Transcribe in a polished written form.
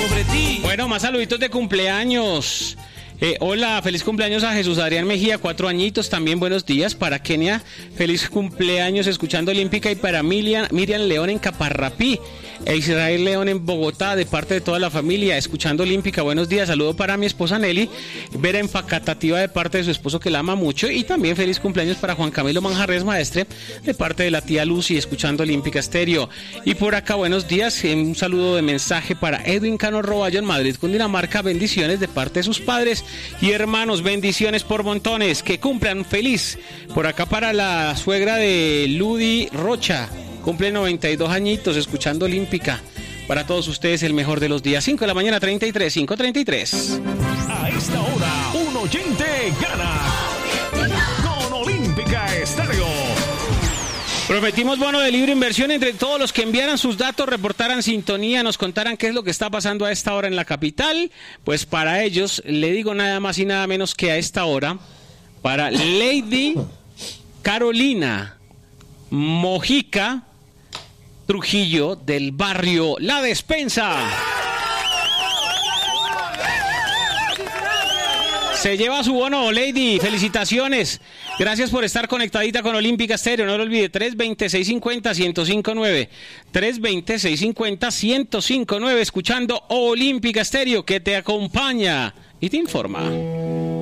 sobre ti. Bueno, más saluditos de cumpleaños. Hola, feliz cumpleaños a Jesús Adrián Mejía, 4 añitos, también buenos días. Para Kenia, feliz cumpleaños escuchando Olímpica, y para Miriam León en Caparrapí, e Israel León en Bogotá, de parte de toda la familia, escuchando Olímpica, buenos días. Saludo para mi esposa Nelly, Vera en Facatativa, de parte de su esposo que la ama mucho, y también feliz cumpleaños para Juan Camilo Manjarres Maestre, de parte de la tía Lucy, escuchando Olímpica Estéreo. Y por acá, buenos días, un saludo de mensaje para Edwin Cano Roballo en Madrid, Cundinamarca, bendiciones de parte de sus padres y hermanos, bendiciones por montones, que cumplan feliz. Por acá para la suegra de Ludi Rocha, cumple 92 añitos, escuchando Olímpica. Para todos ustedes el mejor de los días. 5 de la mañana, 33, 5:33. A esta hora, un oyente gana con Olímpica Estéreo. Prometimos bono de libre inversión entre todos los que enviaran sus datos, reportaran sintonía, nos contaran qué es lo que está pasando a esta hora en la capital. Pues para ellos, le digo nada más y nada menos que a esta hora, para Lady Carolina Mojica Trujillo, del barrio La Despensa. Se lleva su bono, Lady, felicitaciones. Gracias por estar conectadita con Olímpica Estéreo. No lo olvide, 320-650-1059. 320-650-1059, escuchando Olímpica Estéreo, que te acompaña y te informa.